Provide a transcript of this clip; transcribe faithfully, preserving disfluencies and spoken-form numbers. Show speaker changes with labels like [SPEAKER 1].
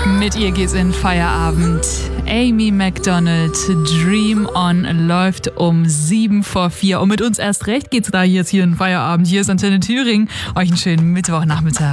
[SPEAKER 1] Mit ihr geht's in Feierabend. Amy Macdonald, Dream On, läuft um sieben vor vier. Und mit uns erst recht geht's da jetzt hier in Feierabend. Hier ist Antenne Thüringen. Euch einen schönen Mittwochnachmittag.